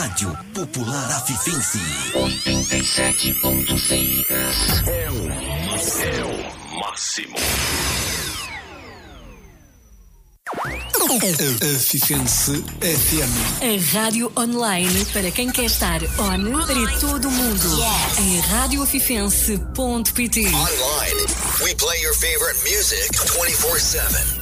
Rádio Popular Afifense. 87.6 é o máximo. Afifense FM. A rádio online para quem quer estar on para todo o mundo. Yes. Em radioafifense.pt. Online, we play your favorite music 24/7.